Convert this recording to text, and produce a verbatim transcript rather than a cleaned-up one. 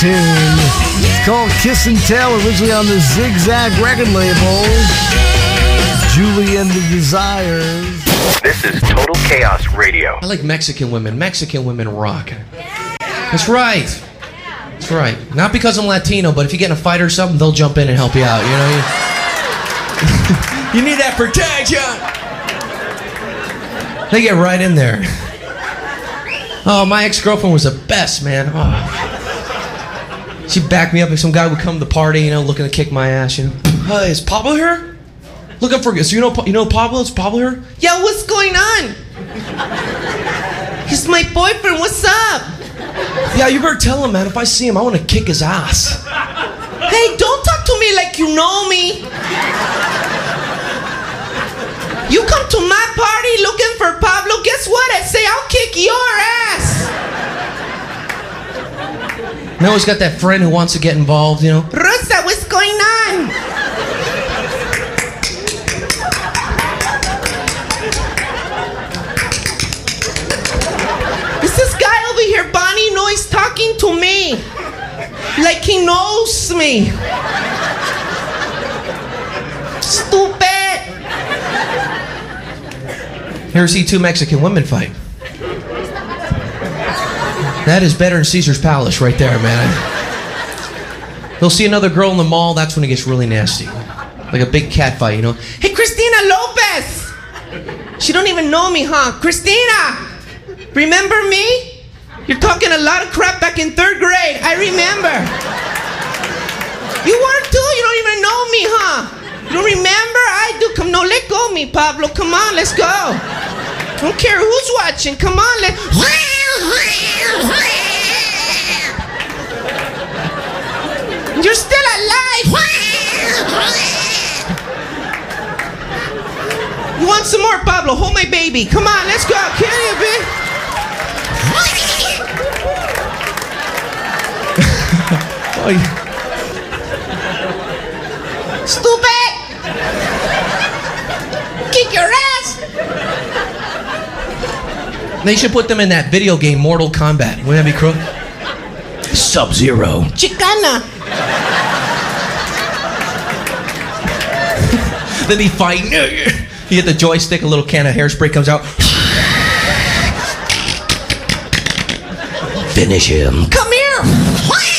tune. It's called Kiss and Tell, originally on the Zigzag record label. Julie and the Desires. This is Total Chaos Radio. I like Mexican women. Mexican women rock. That's right. That's right. Not because I'm Latino, but if you get in a fight or something, they'll jump in and help you out. You know, you, you need that protection. They get right in there. Oh, my ex-girlfriend was the best, man. Oh. She'd back me up if some guy would come to the party, you know, looking to kick my ass. You know, hey, is Pablo here? Looking for so you know you know Pablo? Is Pablo here? Yeah, what's going on? He's my boyfriend. What's up? Yeah, you better tell him, man. If I see him, I want to kick his ass. Hey, don't talk to me like you know me. You come to my party looking for Pablo, guess what? I say I'll kick your ass. I always got that friend who wants to get involved, you know. Rosa, what's going on? Is this guy over here, Bonnie Noise, talking to me? Like he knows me. Stupid. Ever see two Mexican women fight? That is better than Caesar's Palace right there, man. They'll see another girl in the mall, that's when it gets really nasty. Like a big cat fight, you know? Hey, Cristina Lopez! She don't even know me, huh? Cristina! Remember me? You're talking a lot of crap back in third grade. I remember. You were too? You don't even know me, huh? You don't remember? I do. Come, no, let go of me, Pablo. Come on, let's go. I don't care who's watching. Come on, let... You're still alive. You want some more, Pablo? Hold my baby. Come on, let's go. Carry it, baby. Oh, yeah. Stupid! Kick your ass! They should put them in that video game, Mortal Kombat. Wouldn't that be cool? Sub-Zero. Chicana! Then they fight. You hit the joystick, a little can of hairspray comes out. Finish him. Come here!